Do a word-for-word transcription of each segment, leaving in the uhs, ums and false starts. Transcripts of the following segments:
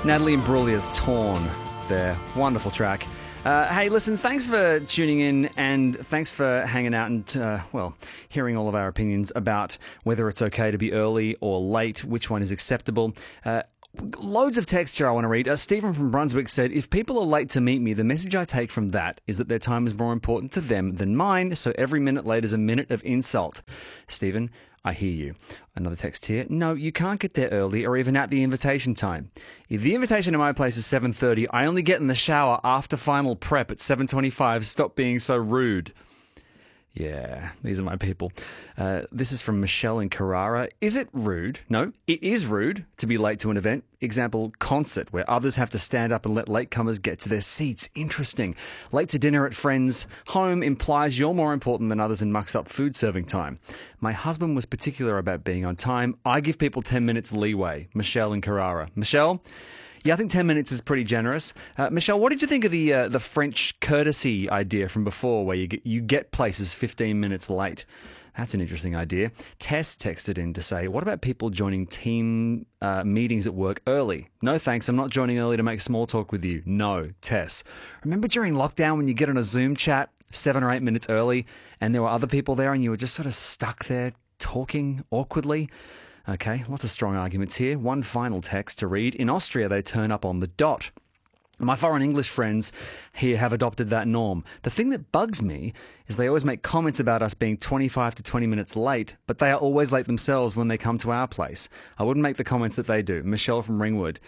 Natalie Imbruglia's Torn there. Wonderful track. Uh, hey, listen, thanks for tuning in and thanks for hanging out and, uh, well, hearing all of our opinions about whether it's okay to be early or late, which one is acceptable. Uh, loads of text here I want to read. Uh, Stephen from Brunswick said, if people are late to meet me, the message I take from that is that their time is more important to them than mine, so every minute late is a minute of insult. Stephen, I hear you. Another text here. No, you can't get there early or even at the invitation time. If the invitation to my place is seven thirty, I only get in the shower after final prep at seven twenty-five. Stop being so rude. Yeah, these are my people. Uh, this is from Michelle in Carrara. Is it rude? No, it is rude to be late to an event. Example, concert, where others have to stand up and let latecomers get to their seats. Interesting. Late to dinner at friends' home implies you're more important than others and mucks up food serving time. My husband was particular about being on time. I give people ten minutes leeway. Michelle in Carrara. Michelle? Yeah, I think ten minutes is pretty generous. Uh, Michelle, what did you think of the uh, the French courtesy idea from before, where you get, you get places fifteen minutes late? That's an interesting idea. Tess texted in to say, what about people joining team uh, meetings at work early? No, thanks. I'm not joining early to make small talk with you. No, Tess. Remember during lockdown when you get on a Zoom chat seven or eight minutes early and there were other people there and you were just sort of stuck there talking awkwardly? Okay, lots of strong arguments here. One final text to read. In Austria, they turn up on the dot. My foreign English friends here have adopted that norm. The thing that bugs me is they always make comments about us being twenty-five to twenty minutes late, but they are always late themselves when they come to our place. I wouldn't make the comments that they do. Michelle from Ringwood.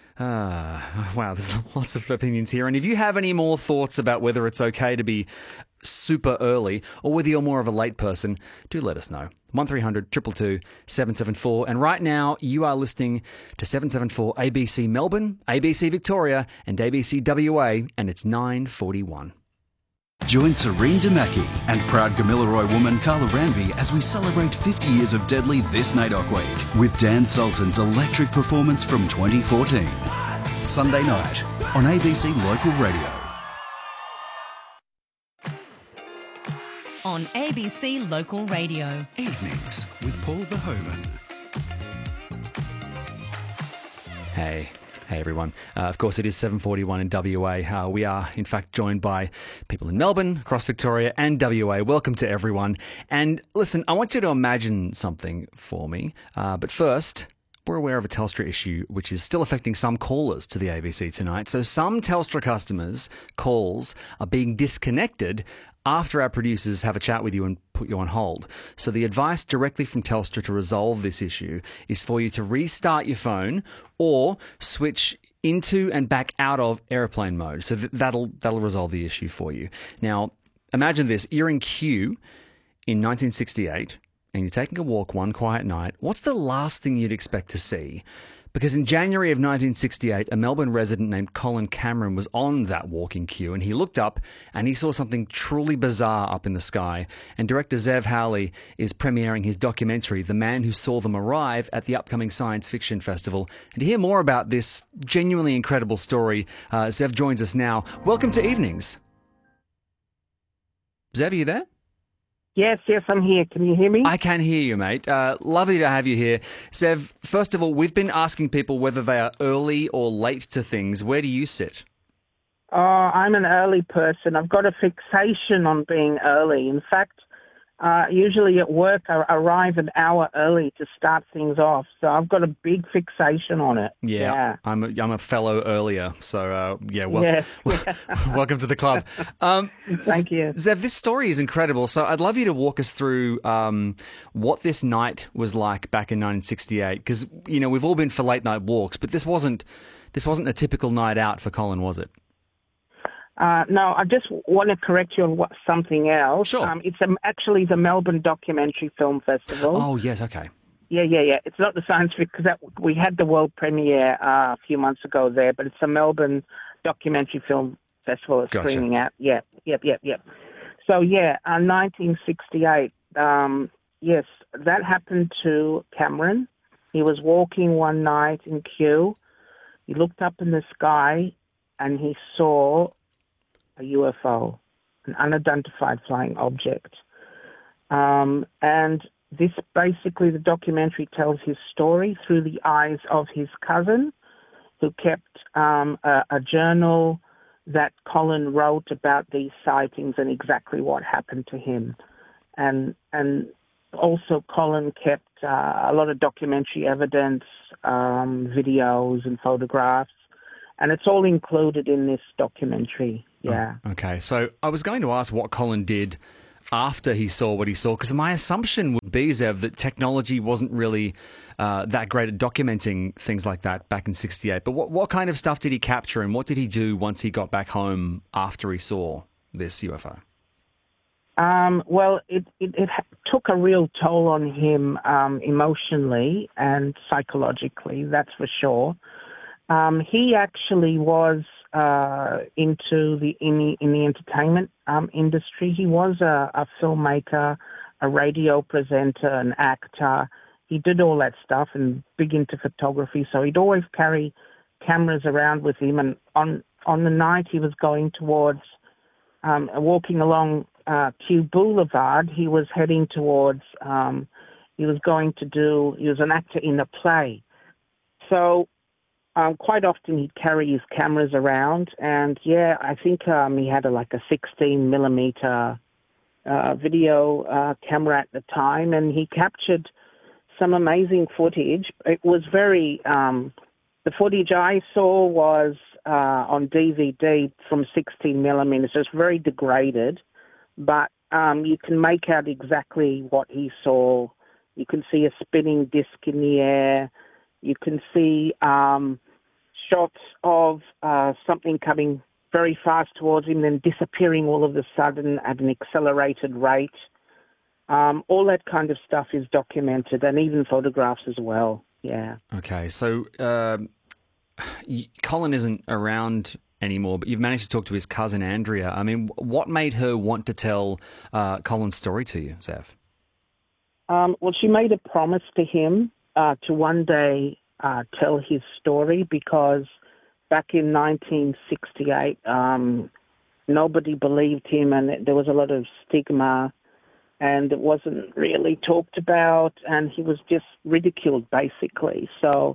Ah, wow, there's lots of opinions here. And if you have any more thoughts about whether it's okay to be super early or whether you're more of a late person, do let us know. one three hundred two two two seven seven four. And right now, you are listening to seven seven four A B C Melbourne, A B C Victoria, and A B C W A, and it's nine forty-one. Join Serene Demaki and proud Gamilaroi woman Carla Ranby as we celebrate fifty years of Deadly this N A I D O C week with Dan Sultan's electric performance from twenty fourteen. Sunday night on A B C Local Radio. On A B C Local Radio. Evenings with Paul Verhoeven. Hey. Hey everyone. Uh, of course, it is seven forty-one in W A. Uh, we are, in fact, joined by people in Melbourne, across Victoria and W A. Welcome to everyone. And listen, I want you to imagine something for me. Uh, but first, we're aware of a Telstra issue which is still affecting some callers to the A B C tonight. So some Telstra customers' calls are being disconnected after our producers have a chat with you and put you on hold. So the advice directly from Telstra to resolve this issue is for you to restart your phone or switch into and back out of airplane mode. So th- that'll that'll resolve the issue for you. Now, imagine this. You're in queue in nineteen sixty-eight and you're taking a walk one quiet night. What's the last thing you'd expect to see? Because in January of nineteen sixty-eight, a Melbourne resident named Colin Cameron was on that walking queue and he looked up and he saw something truly bizarre up in the sky. And director Zev Howley is premiering his documentary, The Man Who Saw Them Arrive, at the upcoming Science Fiction Festival. And to hear more about this genuinely incredible story, uh, Zev joins us now. Welcome to Evenings. Zev, are you there? Yes, yes, I'm here. Can you hear me? I can hear you, mate. Uh, lovely to have you here. Zev, first of all, we've been asking people whether they are early or late to things. Where do you sit? Oh, I'm an early person. I've got a fixation on being early. In fact, uh, usually at work I arrive an hour early to start things off. So I've got a big fixation on it. Yeah, yeah. I'm, a, I'm a fellow earlier. So, uh, yeah, wel- yes. welcome to the club. Um, Thank you. Zev, this story is incredible. So I'd love you to walk us through um, what this night was like back in nineteen sixty-eight. Because, you know, we've all been for late night walks, but this wasn't, this wasn't a typical night out for Colin, was it? Uh, no, I just want to correct you on what, something else. Sure. Um, it's um, actually the Melbourne Documentary Film Festival. Oh, yes, okay. Yeah, yeah, yeah. It's not the science fiction, because we had the world premiere uh, a few months ago there, but it's the Melbourne Documentary Film Festival is Gotcha. screening at. Yeah, yep, yep, yep. So, yeah, uh, nineteen sixty-eight, um, yes, that happened to Cameron. He was walking one night in Kew. He looked up in the sky and he saw a U F O, an unidentified flying object. Um, and this basically, the documentary tells his story through the eyes of his cousin who kept um, a, a journal that Colin wrote about these sightings and exactly what happened to him. And and also Colin kept uh, a lot of documentary evidence, um, videos and photographs, and it's all included in this documentary, yeah. Oh, okay, so I was going to ask what Colin did after he saw what he saw, because my assumption would be, Zev, that technology wasn't really uh, that great at documenting things like that back in sixty-eight. But what, what kind of stuff did he capture, and what did he do once he got back home after he saw this U F O? Um, well, it, it, it took a real toll on him um, emotionally and psychologically, that's for sure. Um, he actually was uh, into the in the, in the entertainment um, industry. He was a, a filmmaker, a radio presenter, an actor. He did all that stuff and big into photography. So he'd always carry cameras around with him. And on on the night he was going towards um, walking along uh, Kew Boulevard, he was heading towards. Um, he was going to do. He was an actor in a play. So. Um, quite often he'd carry his cameras around, and yeah, I think um, he had a, like a sixteen millimeter uh, video uh, camera at the time, and he captured some amazing footage. It was very, um, the footage I saw was uh, on D V D from sixteen millimeters. It's very degraded, but um, you can make out exactly what he saw. You can see a spinning disc in the air. You can see um, shots of uh, something coming very fast towards him, then disappearing all of a sudden at an accelerated rate. Um, all that kind of stuff is documented, and even photographs as well. Yeah. Okay, so uh, Colin isn't around anymore, but you've managed to talk to his cousin Andrea. I mean, what made her want to tell uh, Colin's story to you, Zev? Um, well, she made a promise to him uh, to one day uh, tell his story, because back in nineteen sixty-eight, um, nobody believed him, and there was a lot of stigma, and it wasn't really talked about, and he was just ridiculed, basically. So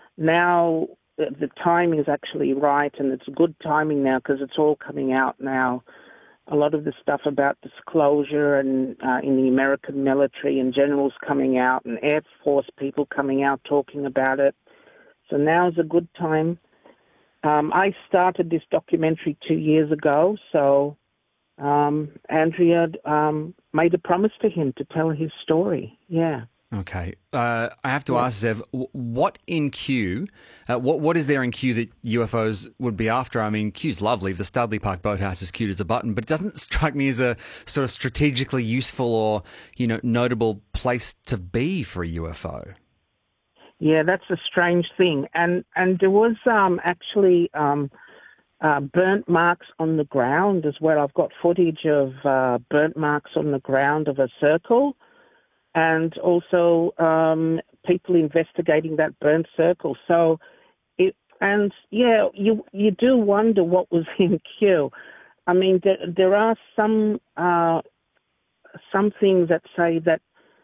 now the time is actually right, and it's good timing now because it's all coming out now. A lot of the stuff about disclosure and uh, in the American military and generals coming out, and Air Force people coming out talking about it. So now is a good time. Um, I started this documentary two years ago, so um, Andrea um, made a promise to him to tell his story. Yeah. Okay. Uh, I have to ask, Zev, what in Kew, uh, what what is there in Kew that U F Os would be after? I mean, Kew's lovely. The Studley Park Boathouse is cute as a button, but it doesn't strike me as a sort of strategically useful or, you know, notable place to be for a U F O. Yeah, that's a strange thing. And and there was um, actually um, uh, burnt marks on the ground as well. I've got footage of uh, burnt marks on the ground of a circle, and also um, people investigating that burnt circle. So, it and yeah, you you do wonder what was in Kew. I mean, there, there are some uh, some things that say that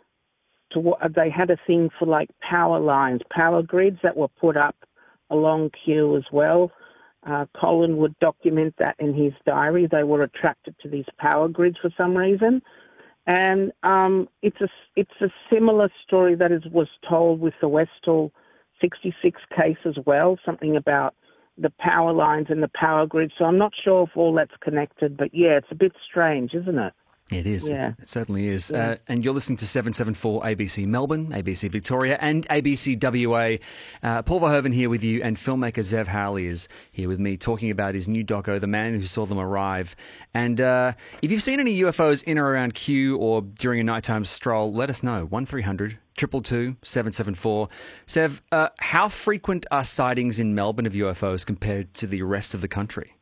to what they had a thing for like power lines, power grids that were put up along Kew as well. Uh, Colin would document that in his diary. They were attracted to these power grids for some reason. And um, it's a it's a similar story that is, was told with the Westall sixty-six case as well, something about the power lines and the power grid. So I'm not sure if all that's connected, but yeah, it's a bit strange, isn't it? It is. Yeah. It certainly is. Yeah. Uh, and you're listening to seven seventy-four A B C Melbourne, A B C Victoria, and A B C W A. Uh, Paul Verhoeven here with you, and filmmaker Zev Howley is here with me talking about his new doco, The Man Who Saw Them Arrive. And uh, if you've seen any U F Os in or around Kew or during a nighttime stroll, let us know. one three hundred two two two seven seven four. Zev, uh, how frequent are sightings in Melbourne of U F Os compared to the rest of the country?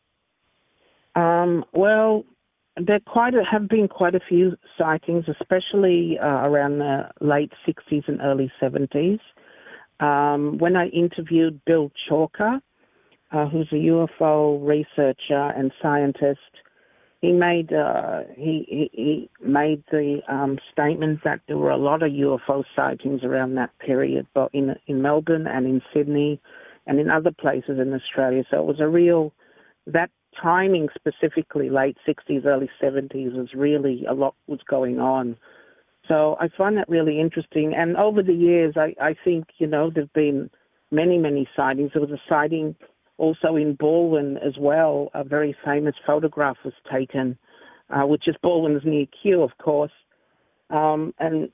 Um, well... There quite a, have been quite a few sightings, especially uh, around the late sixties and early seventies. Um, when I interviewed Bill Chalker, uh, who's a U F O researcher and scientist, he made uh, he, he, he made the um, statement that there were a lot of U F O sightings around that period, but in in Melbourne and in Sydney and in other places in Australia. So it was a real, that timing specifically, late sixties, early seventies, was really, a lot was going on. So I find that really interesting. And over the years, I, I think, you know, there have been many, many sightings. There was a sighting also in Balwyn as well. A very famous photograph was taken, uh, which is Balwyn's near Kew, of course. Um, and